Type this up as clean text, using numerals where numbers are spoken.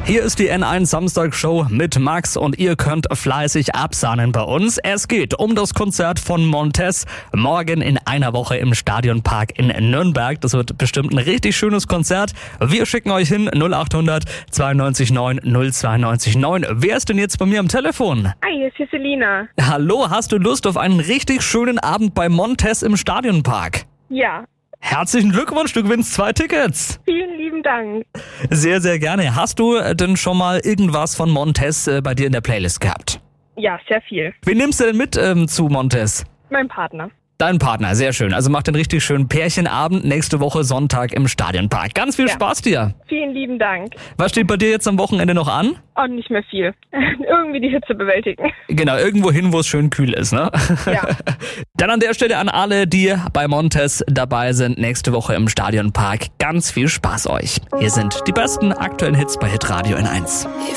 Hier ist die N1 Samstagsshow mit Max und ihr könnt fleißig absahnen bei uns. Es geht um das Konzert von Montez morgen in einer Woche im Stadionpark in Nürnberg. Das wird bestimmt ein richtig schönes Konzert. Wir schicken euch hin 0800 92 9 092 9. Wer ist denn jetzt bei mir am Telefon? Hi, hier ist Selina. Hallo, hast du Lust auf einen richtig schönen Abend bei Montez im Stadionpark? Ja, Herzlichen Glückwunsch, du gewinnst 2 Tickets. vielen lieben Dank. Sehr, sehr gerne. Hast du denn schon mal irgendwas von Montez bei dir in der Playlist gehabt? Ja, sehr viel. Wen nimmst du denn mit zu Montez? Mein Partner. Dein Partner, sehr schön. Also macht einen richtig schönen Pärchenabend nächste Woche Sonntag im Stadionpark. Ganz viel Ja. Spaß dir. Vielen lieben Dank. Was steht bei dir jetzt am Wochenende noch an? Und nicht mehr viel. Irgendwie die Hitze bewältigen. Genau, irgendwo hin, wo es schön kühl ist, ne? Ja. Dann an der Stelle an alle, die bei Montez dabei sind, nächste Woche im Stadionpark. Ganz viel Spaß euch. Hier sind die besten aktuellen Hits bei Hitradio N1.